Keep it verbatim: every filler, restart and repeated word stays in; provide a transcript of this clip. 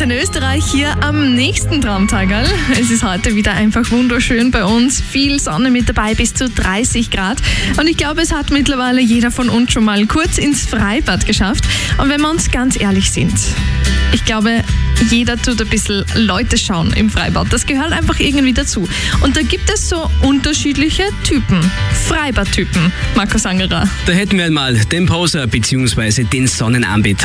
in Österreich hier am nächsten Traumtagerl. Es ist heute wieder einfach wunderschön bei uns. Viel Sonne mit dabei, bis zu dreißig Grad. Und ich glaube, es hat mittlerweile jeder von uns schon mal kurz ins Freibad geschafft. Und wenn wir uns ganz ehrlich sind, ich glaube, jeder tut ein bisschen Leute schauen im Freibad. Das gehört einfach irgendwie dazu. Und da gibt es so unterschiedliche Typen. Freibadtypen, Markus Angerer. Da hätten wir einmal den Poser bzw. den Sonnenanbeter.